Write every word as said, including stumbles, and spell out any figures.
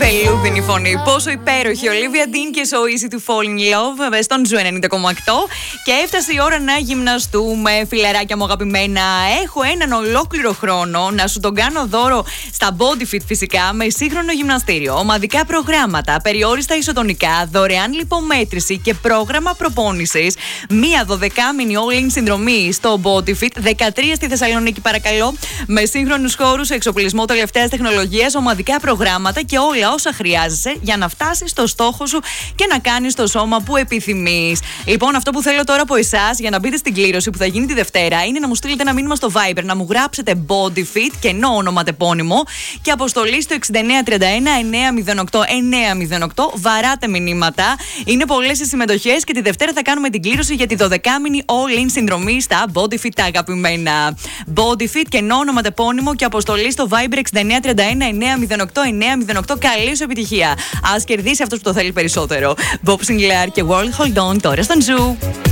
Βελούδινη φωνή. Πόσο υπέροχη. Ολίβια Ντίν και So Easy to Fall in Love στον Ζου ενενήντα κόμμα οκτώ. Και έφτασε η ώρα να γυμναστούμε, φιλαράκια μου αγαπημένα. Έχω έναν ολόκληρο χρόνο να σου τον κάνω δώρο στα Body Fit φυσικά, με σύγχρονο γυμναστήριο, ομαδικά προγράμματα, περιόριστα ισοτονικά, δωρεάν λιπομέτρηση και πρόγραμμα προπόνησης. Μία δωδεκάμηνη all-in συνδρομή στο Body Fit, δεκατρία στη Θεσσαλονίκη παρακαλώ, με σύγχρονους χώρους, εξοπλισμό τελευταίας τεχνολογίας, ομαδικά προγράμματα και όλα όσα χρειάζεσαι για να φτάσεις στο στόχο σου και να κάνεις το σώμα που επιθυμείς. Λοιπόν, αυτό που θέλω τώρα από εσάς για να μπείτε στην κλήρωση που θα γίνει τη Δευτέρα είναι να μου στείλετε ένα μήνυμα στο Viber, να μου γράψετε Body Fit, κενό ονοματεπώνυμο και αποστολή στο εξήντα εννέα τριάντα ένα εννιακόσια οκτώ εννιακόσια οκτώ. Βαράτε μηνύματα. Είναι πολλές οι συμμετοχές και τη Δευτέρα θα κάνουμε την κλήρωση για τη δωδεκάμηνη all-in συνδρομή στα Body Fit τα αγαπημένα. Body Fit, κενό ονοματεπώνυμο και αποστολή στο Viber εξήντα εννέα τριάντα ένα εννιακόσια οκτώ εννιακόσια οκτώ. Καλή σου επιτυχία. Ας κερδίσει αυτός που το θέλει περισσότερο. Bob Sinclair και World Hold On τώρα στον Ζου.